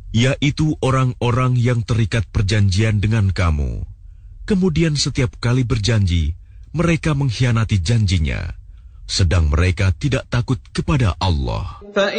yaitu orang-orang yang terikat perjanjian dengan kamu. Kemudian setiap kali berjanji, mereka mengkhianati janjinya, sedang mereka tidak takut kepada Allah.